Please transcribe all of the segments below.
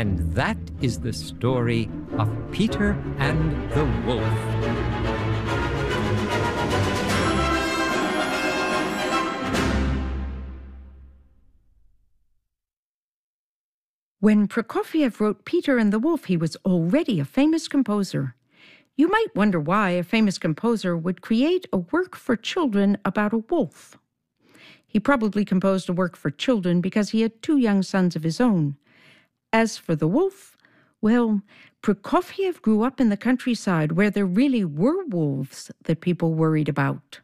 And that is the story of Peter and the Wolf. When Prokofiev wrote Peter and the Wolf, he was already a famous composer. You might wonder why a famous composer would create a work for children about a wolf. He probably composed a work for children because he had 2 young sons of his own. As for the wolf, well, Prokofiev grew up in the countryside where there really were wolves that people worried about.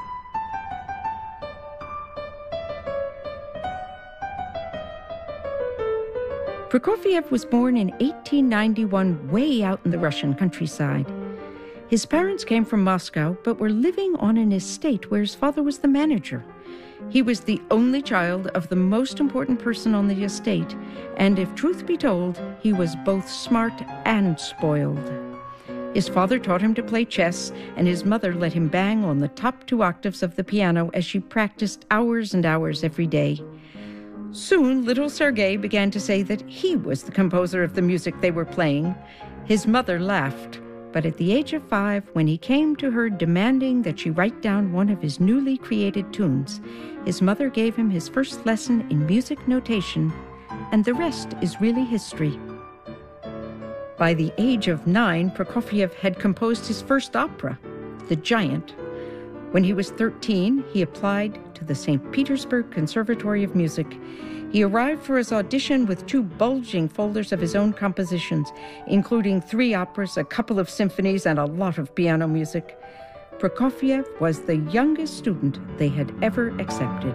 Prokofiev was born in 1891 way out in the Russian countryside. His parents came from Moscow but were living on an estate where his father was the manager. He was the only child of the most important person on the estate, and if truth be told, he was both smart and spoiled. His father taught him to play chess, and his mother let him bang on the top 2 octaves of the piano as she practiced hours and hours every day. Soon, little Sergei began to say that he was the composer of the music they were playing. His mother laughed, but at the age of 5, when he came to her demanding that she write down one of his newly created tunes, his mother gave him his first lesson in music notation, and the rest is really history. By the age of 9, Prokofiev had composed his first opera, The Giant. When he was 13, he applied to the St. Petersburg Conservatory of Music. He arrived for his audition with 2 bulging folders of his own compositions, including 3 operas, a couple of symphonies, and a lot of piano music. Prokofiev was the youngest student they had ever accepted.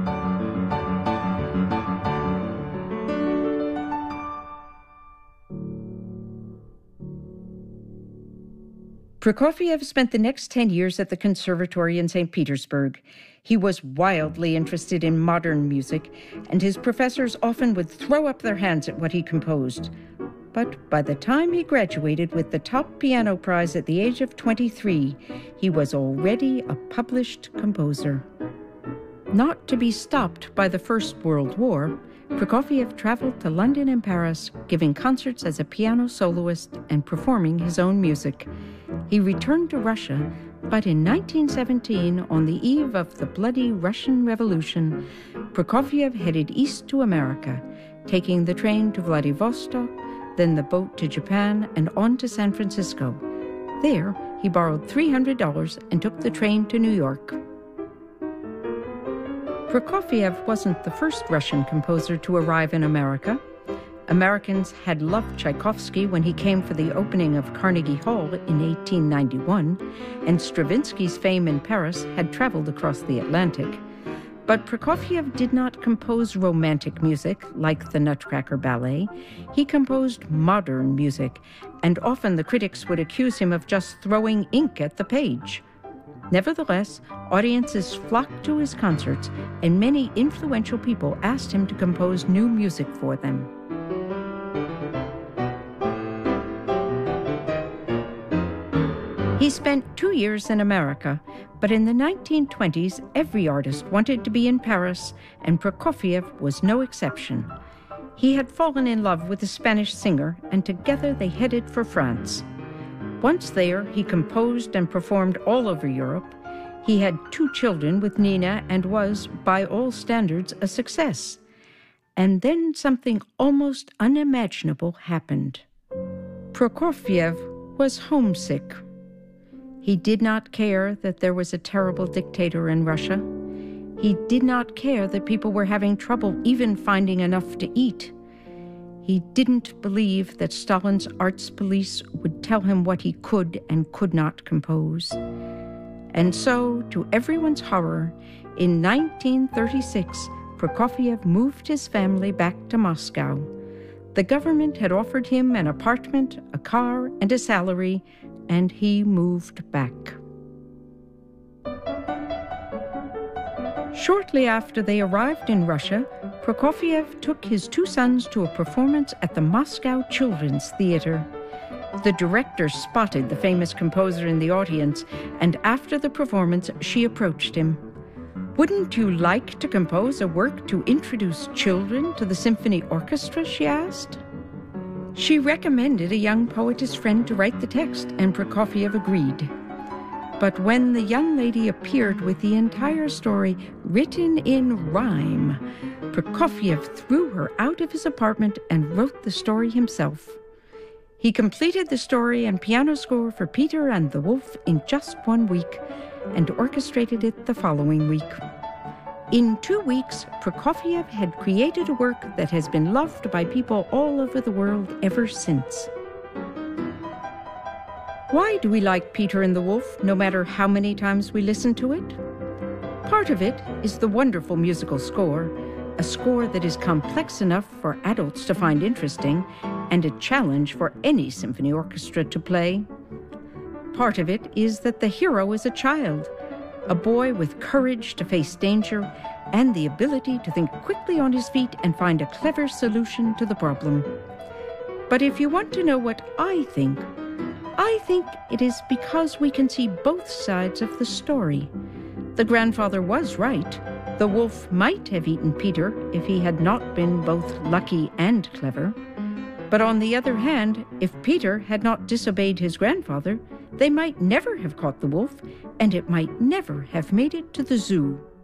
Prokofiev spent the next 10 years at the conservatory in St. Petersburg. He was wildly interested in modern music, and his professors often would throw up their hands at what he composed. But by the time he graduated with the top piano prize at the age of 23, he was already a published composer. Not to be stopped by the First World War, Prokofiev traveled to London and Paris, giving concerts as a piano soloist and performing his own music. He returned to Russia, but in 1917, on the eve of the bloody Russian Revolution, Prokofiev headed east to America, taking the train to Vladivostok, then the boat to Japan, and on to San Francisco. There, he borrowed $300 and took the train to New York. Prokofiev wasn't the first Russian composer to arrive in America. Americans had loved Tchaikovsky when he came for the opening of Carnegie Hall in 1891, and Stravinsky's fame in Paris had traveled across the Atlantic. But Prokofiev did not compose romantic music like the Nutcracker Ballet. He composed modern music, and often the critics would accuse him of just throwing ink at the page. Nevertheless, audiences flocked to his concerts, and many influential people asked him to compose new music for them. He spent 2 years in America, but in the 1920s, every artist wanted to be in Paris, and Prokofiev was no exception. He had fallen in love with a Spanish singer, and together they headed for France. Once there, he composed and performed all over Europe. He had 2 children with Nina and was, by all standards, a success. And then something almost unimaginable happened. Prokofiev was homesick. He did not care that there was a terrible dictator in Russia. He did not care that people were having trouble even finding enough to eat. He didn't believe that Stalin's arts police would tell him what he could and could not compose. And so, to everyone's horror, in 1936, Prokofiev moved his family back to Moscow. The government had offered him an apartment, a car, and a salary, and he moved back. Shortly after they arrived in Russia, Prokofiev took his 2 sons to a performance at the Moscow Children's Theater. The director spotted the famous composer in the audience, and after the performance, she approached him. "Wouldn't you like to compose a work to introduce children to the symphony orchestra?" she asked. She recommended a young poetess friend to write the text, and Prokofiev agreed. But when the young lady appeared with the entire story written in rhyme, Prokofiev threw her out of his apartment and wrote the story himself. He completed the story and piano score for Peter and the Wolf in just 1 week and orchestrated it the following week. In 2 weeks, Prokofiev had created a work that has been loved by people all over the world ever since. Why do we like Peter and the Wolf, no matter how many times we listen to it? Part of it is the wonderful musical score, a score that is complex enough for adults to find interesting and a challenge for any symphony orchestra to play. Part of it is that the hero is a child, a boy with courage to face danger and the ability to think quickly on his feet and find a clever solution to the problem. But if you want to know what I think it is because we can see both sides of the story. The grandfather was right. The wolf might have eaten Peter if he had not been both lucky and clever. But on the other hand, if Peter had not disobeyed his grandfather, they might never have caught the wolf, and it might never have made it to the zoo.